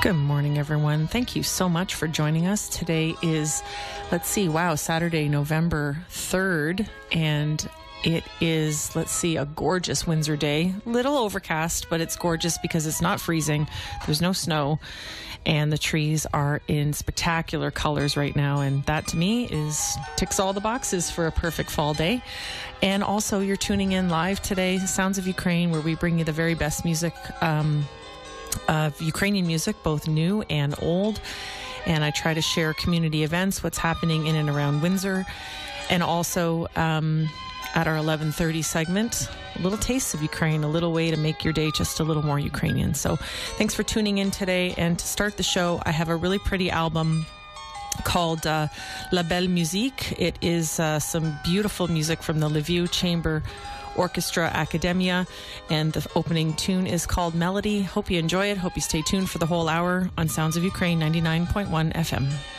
Good morning, everyone. Thank you so much for joining us. Today is, Saturday, November 3rd, and it is, a gorgeous Windsor day. Little overcast, but it's gorgeous because it's not freezing. There's no snow, and the trees are in spectacular colors right now, and that to me ticks all the boxes for a perfect fall day. And also, you're tuning in live today, Sounds of Ukraine, where we bring you the very best music of Ukrainian music, both new and old. And I try to share community events, what's happening in and around Windsor. And also at our 11:30 segment, a little taste of Ukraine, a little way to make your day just a little more Ukrainian. So thanks for tuning in today. And to start the show, I have a really pretty album called La Belle Musique. It is some beautiful music from the Lviv Chamber Orchestra Academia, and the opening tune is called Melody. Hope you enjoy it. Hope you stay tuned for the whole hour on Sounds of Ukraine 99.1 FM.